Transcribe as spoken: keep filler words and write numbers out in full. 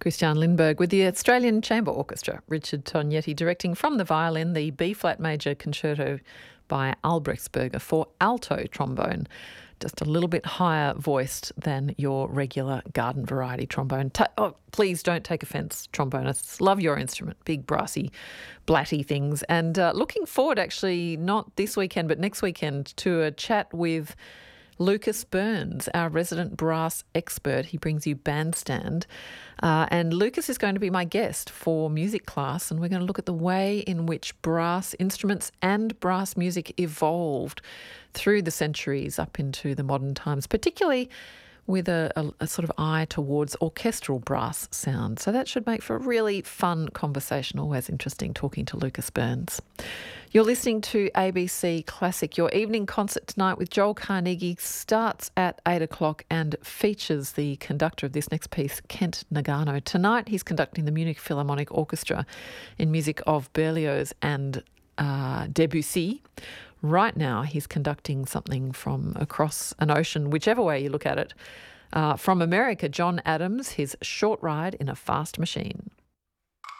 Christian Lindberg with the Australian Chamber Orchestra. Richard Tognetti directing from the violin the B-flat major concerto by Albrechtsberger for alto trombone. Just a little bit higher voiced than your regular garden variety trombone. Ta- oh, please don't take offence, trombonists. Love your instrument. Big, brassy, blatty things. And uh, looking forward, actually, not this weekend, but next weekend, to a chat with Lucas Burns, our resident brass expert. He brings you Bandstand. Uh, and Lucas is going to be my guest for music class, and we're going to look at the way in which brass instruments and brass music evolved through the centuries up into the modern times, particularly with a, a, a sort of eye towards orchestral brass sound. So that should make for a really fun conversation. Always interesting talking to Lucas Burns. You're listening to A B C Classic. Your evening concert tonight with Joel Carnegie starts at eight o'clock and features the conductor of this next piece, Kent Nagano. Tonight he's conducting the Munich Philharmonic Orchestra in music of Berlioz and uh, Debussy. Right now he's conducting something from across an ocean, whichever way you look at it. Uh, from America, John Adams, his Short Ride in a Fast Machine.